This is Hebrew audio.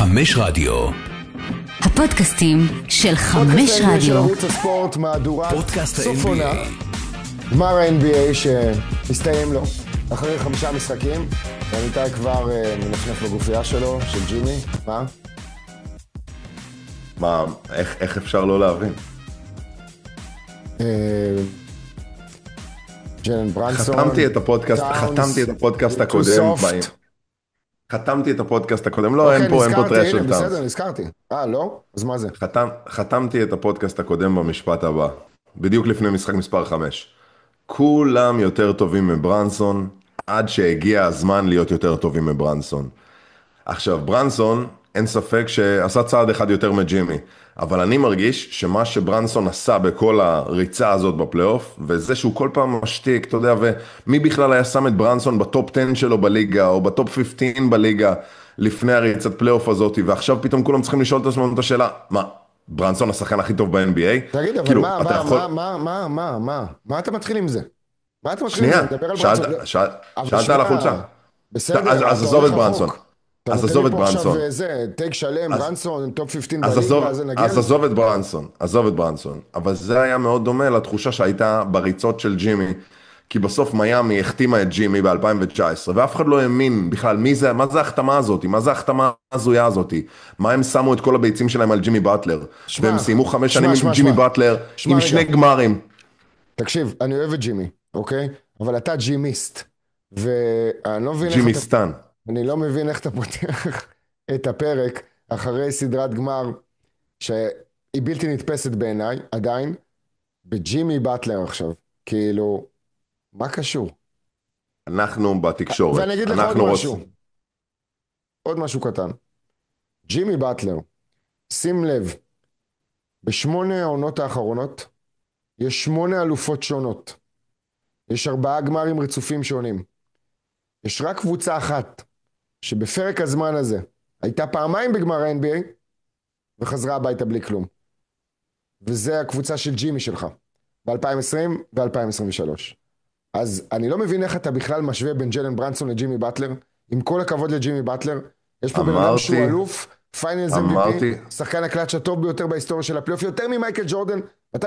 חמש רדיו. הפודקאסטים של חמש רדיו. של ערוץ הספורט, מהדורת פודקאסט סוף עונה. ה-NBA. גמר ה-NBA שהסתיים לו אחרי 5 משחקים. ואניתי כבר מנפנף בגופייה שלו, של ג'ימי. מה, איך אפשר לא להבין? ג'לן ברנסון. חתמתי את הפודקאסט הקודם. חתמתי את הפודקאסט הקודם. לא, אין פה טרש של טאונס. בסדר, נזכרתי. לא? אז מה זה? חתמתי את הפודקאסט הקודם במשפט הבא. בדיוק לפני משחק מספר 5. כולם יותר טובים מברנסון, עד שהגיע הזמן להיות יותר טובים מברנסון. עכשיו, ברנסון, אין ספק שעשה צעד אחד יותר מג'ימי, אבל אני מרגיש שמה שברנסון עשה בכל הריצה הזאת בפלייאוף, וזה שהוא כל פעם משתיק, אתה יודע, ומי בכלל היה שם את ברנסון בטופ 10 שלו בליגה, או בטופ 15 בליגה, לפני הריצת פלייאוף הזאת, ועכשיו פתאום כולם צריכים לשאול את עצמם את השאלה, מה, ברנסון השחקן הכי טוב ב-NBA? תגיד, אבל מה אתה מתחיל עם זה? מה אתה מתחיל עם זה? נדבר על ברנסון. שאלת על החולצה. בסדר, אז עזוב את ברנסון. אז עזוב את ברנסון. טייק שלם, ברנסון, טופ 15 בליגה, זה נגיע. אז עזוב את ברנסון. אבל זה היה מאוד דומה לתחושה שהייתה בריצות של ג'ימי, כי בסוף מיאמי החתימה את ג'ימי ב-2019, ואף אחד לא האמין בכלל מה זה ההחתמה הזאת, מה זה ההחתמה הזויה הזאת, מה הם שמו את כל הביצים שלהם על ג'ימי באטלר, והם סיימו 5 שנים עם ג'ימי באטלר, עם 2 גמרים. תקשיב, אני אוהב את ג'ימי, אוקיי? אבל אתה ג'ימיסט, ואני לא מבין ג'ימיסטן. אני לא מבין איך אתה פותח את הפרק אחרי סדרת גמר שהיא בלתי נתפסת בעיניי, עדיין, בג'ימי באטלר עכשיו. כאילו, מה קשור? אנחנו בתקשורת. ואני אגיד לך עוד משהו. עוד משהו קטן. ג'ימי באטלר, שים לב, ב8 העונות האחרונות, יש 8 אלופות שונות. יש 4 גמרים רצופים שונים. יש רק קבוצה אחת, שבפרק הזמן הזה, הייתה פעמיים בגמר ה-NBA, וחזרה הביתה בלי כלום. וזה הקבוצה של ג'ימי שלך, ב-2020 ו-2023. אז אני לא מבין איך אתה בכלל משווה בין ג'לן ברנסון לג'ימי באטלר, עם כל הכבוד לג'ימי באטלר, יש פה בן אדם שהוא אלוף, פיינלס MVP, שחקן הקלאץ' הטוב ביותר בהיסטוריה של הפלייאוף, יותר ממייקל ג'ורדן,